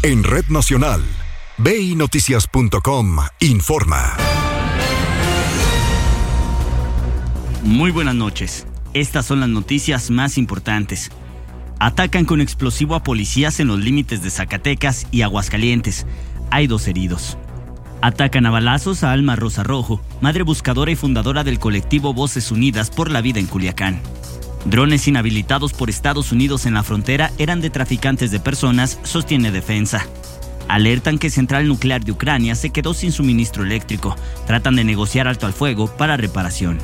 en Red Nacional. BINoticias.com informa. Muy buenas noches. Estas son las noticias más importantes. Atacan con explosivo a policías en los límites de Zacatecas y Aguascalientes. Hay 2 heridos. Atacan a balazos a Alma Rosa Rojo, madre buscadora y fundadora del colectivo Voces Unidas por la Vida en Culiacán. Drones inhabilitados por Estados Unidos en la frontera eran de traficantes de personas, sostiene Defensa. Alertan que Central Nuclear de Ucrania se quedó sin suministro eléctrico. Tratan de negociar alto al fuego para reparación.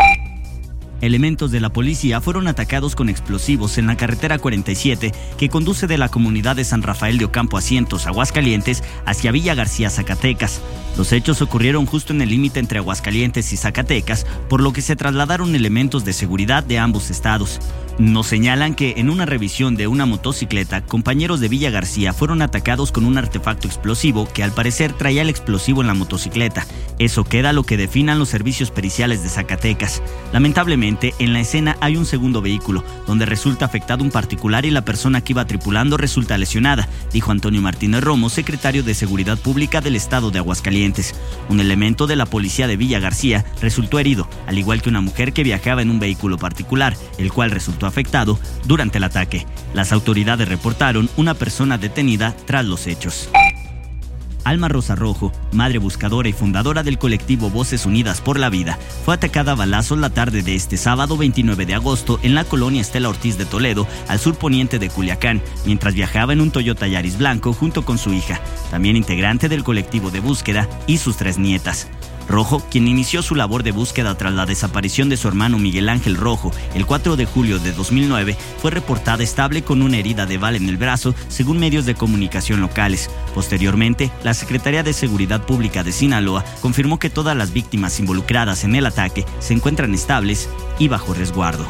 Elementos de la policía fueron atacados con explosivos en la carretera 47 que conduce de la comunidad de San Rafael de Ocampo Asientos, Aguascalientes, hacia Villa García, Zacatecas. Los hechos ocurrieron justo en el límite entre Aguascalientes y Zacatecas, por lo que se trasladaron elementos de seguridad de ambos estados. Nos señalan que en una revisión de una motocicleta, compañeros de Villa García fueron atacados con un artefacto explosivo que al parecer traía el explosivo en la motocicleta. Eso queda lo que definan los servicios periciales de Zacatecas. Lamentablemente, en la escena hay un segundo vehículo, donde resulta afectado un particular y la persona que iba tripulando resulta lesionada, dijo Antonio Martínez Romo, secretario de Seguridad Pública del estado de Aguascalientes. Un elemento de la policía de Villa García resultó herido, al igual que una mujer que viajaba en un vehículo particular, el cual resultó afectado durante el ataque. Las autoridades reportaron una persona detenida tras los hechos. Alma Rosa Rojo, madre buscadora y fundadora del colectivo Voces Unidas por la Vida, fue atacada a balazos la tarde de este sábado 29 de agosto en la colonia Estela Ortiz de Toledo, al surponiente de Culiacán, mientras viajaba en un Toyota Yaris blanco junto con su hija, también integrante del colectivo de búsqueda, y sus 3 nietas. Rojo, quien inició su labor de búsqueda tras la desaparición de su hermano Miguel Ángel Rojo el 4 de julio de 2009, fue reportada estable con una herida de bala en el brazo, según medios de comunicación locales. Posteriormente, la Secretaría de Seguridad Pública de Sinaloa confirmó que todas las víctimas involucradas en el ataque se encuentran estables y bajo resguardo.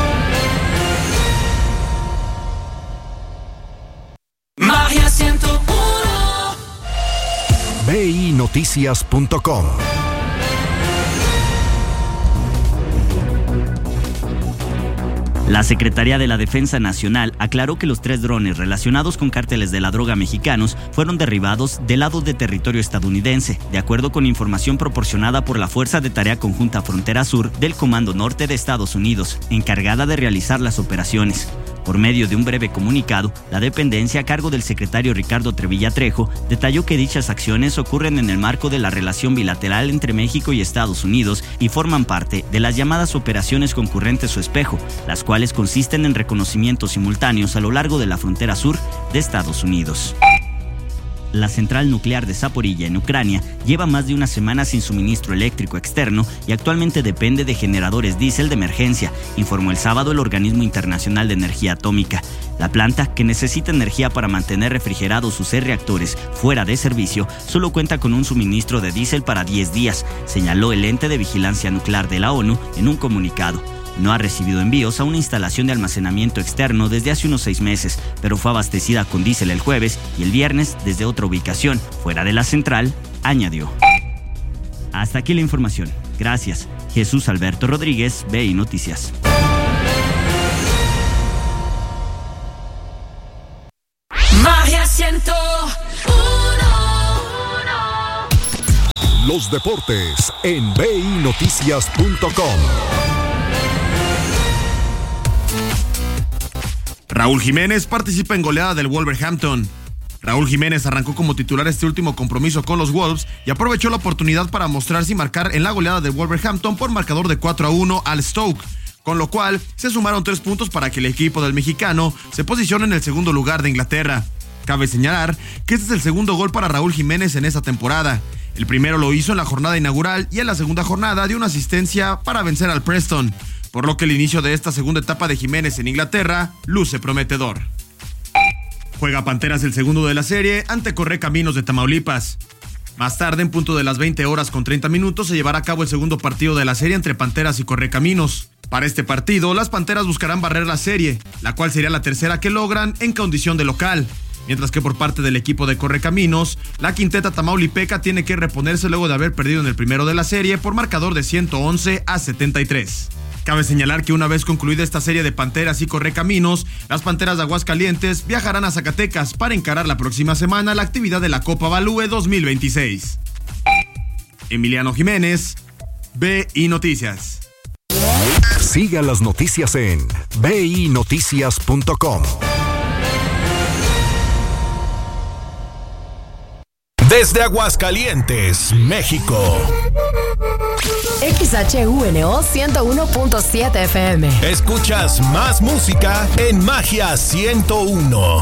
Magia 101. BINoticias.com. La Secretaría de la Defensa Nacional aclaró que los 3 drones relacionados con cárteles de la droga mexicanos fueron derribados del lado de territorio estadounidense, de acuerdo con información proporcionada por la Fuerza de Tarea Conjunta Frontera Sur del Comando Norte de Estados Unidos, encargada de realizar las operaciones. Por medio de un breve comunicado, la dependencia a cargo del secretario Ricardo Trevilla Trejo detalló que dichas acciones ocurren en el marco de la relación bilateral entre México y Estados Unidos y forman parte de las llamadas operaciones concurrentes o espejo, las cuales consisten en reconocimientos simultáneos a lo largo de la frontera sur de Estados Unidos. La central nuclear de Zaporilla, en Ucrania, lleva más de una semana sin suministro eléctrico externo y actualmente depende de generadores diésel de emergencia, informó el sábado el Organismo Internacional de Energía Atómica. La planta, que necesita energía para mantener refrigerados sus 6 reactores fuera de servicio, solo cuenta con un suministro de diésel para 10 días, señaló el ente de vigilancia nuclear de la ONU en un comunicado. No ha recibido envíos a una instalación de almacenamiento externo desde hace unos 6 meses, pero fue abastecida con diésel el jueves y el viernes desde otra ubicación, fuera de la central, añadió. Hasta aquí la información. Gracias. Jesús Alberto Rodríguez, BI Noticias. Magia 101. Los deportes en BINoticias.com. Raúl Jiménez participa en goleada del Wolverhampton. Raúl Jiménez arrancó como titular este último compromiso con los Wolves y aprovechó la oportunidad para mostrarse y marcar en la goleada del Wolverhampton por marcador de 4-1 al Stoke, con lo cual se sumaron 3 puntos para que el equipo del mexicano se posicione en el segundo lugar de Inglaterra. Cabe señalar que este es el segundo gol para Raúl Jiménez en esta temporada. El primero lo hizo en la jornada inaugural y en la segunda jornada dio una asistencia para vencer al Preston, por lo que el inicio de esta segunda etapa de Jiménez en Inglaterra luce prometedor. Juega Panteras el segundo de la serie ante Correcaminos de Tamaulipas. Más tarde, en punto de las 20:30, se llevará a cabo el segundo partido de la serie entre Panteras y Correcaminos. Para este partido, las Panteras buscarán barrer la serie, la cual sería la tercera que logran en condición de local, mientras que por parte del equipo de Correcaminos, la quinteta tamaulipeca tiene que reponerse luego de haber perdido en el primero de la serie por marcador de 111-73. Cabe señalar que una vez concluida esta serie de Panteras y Correcaminos, las Panteras de Aguascalientes viajarán a Zacatecas para encarar la próxima semana la actividad de la Copa Balúe 2026. Emiliano Jiménez, BI Noticias. Siga las noticias en binoticias.com. Desde Aguascalientes, México. XHUNO 101.7 FM. Escuchas más música en Magia 101.